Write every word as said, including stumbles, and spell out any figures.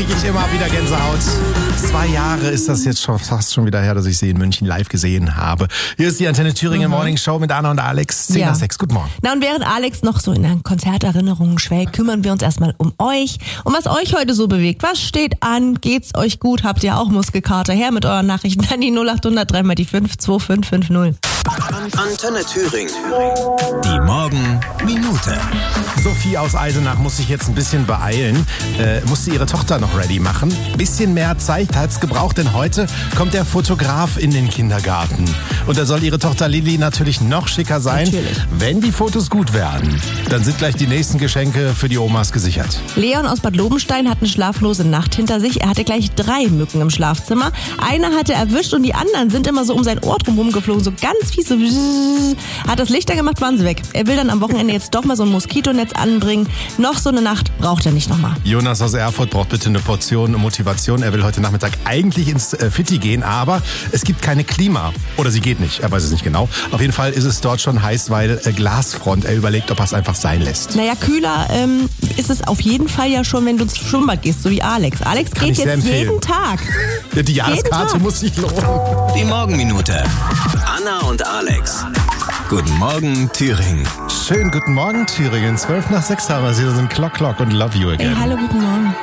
kriege ich immer wieder Gänsehaut. Zwei Jahre ist das jetzt schon fast schon wieder her, dass ich sie in München live gesehen habe. Hier ist die Antenne Thüringen mhm. Morning Show mit Anna und Alex. zehn nach sechs, guten Morgen. Na, und während Alex noch so in den Konzerterinnerungen schwelgt, kümmern wir uns erstmal um euch. Um was euch heute so bewegt. Was steht an? Geht's euch gut? Habt ihr auch Muskelkater? Her mit euren Nachrichten an die null acht hundert drei mal die fünf zwei fünf fünf null. Antenne Thüringen. Die Morgenminute. Sophie aus Eisenach muss sich jetzt ein bisschen beeilen, äh, musste ihre Tochter noch ready machen. Bisschen mehr Zeit hat's gebraucht, denn heute kommt der Fotograf in den Kindergarten. Und da soll ihre Tochter Lilly natürlich noch schicker sein. Natürlich. Wenn die Fotos gut werden, dann sind gleich die nächsten Geschenke für die Omas gesichert. Leon aus Bad Lobenstein hat eine schlaflose Nacht hinter sich. Er hatte gleich drei Mücken im Schlafzimmer. Eine hat er erwischt und die anderen sind immer so um sein Ohr drum geflogen, so ganz fies, so hat das Licht angemacht, waren sie weg. Er will dann am Wochenende jetzt doch mal so ein Moskitonetz anbringen. Noch so eine Nacht braucht er nicht nochmal. Jonas aus Erfurt braucht bitte eine Portion Motivation. Er will heute Nachmittag eigentlich ins äh, Fitti gehen, aber es gibt keine Klima. Oder sie geht nicht, er weiß es nicht genau. Auf jeden Fall ist es dort schon heiß, weil äh, Glasfront. Er überlegt, ob er es einfach sein lässt. Naja, kühler ähm, ist es auf jeden Fall ja schon, wenn du ins Schwimmbad gehst, so wie Alex. Alex Kann geht ich sehr jetzt empfehlen. jeden Tag. Ja, die Jahreskarte muss sich lohnen. Die Morgenminute. Anna und Alex. Guten Morgen, Thüringen. Schönen guten Morgen, Thüringen. zwölf nach sechs haben wir. Sie sind Clock Clock und Love You Again. Ey, hallo, guten Morgen.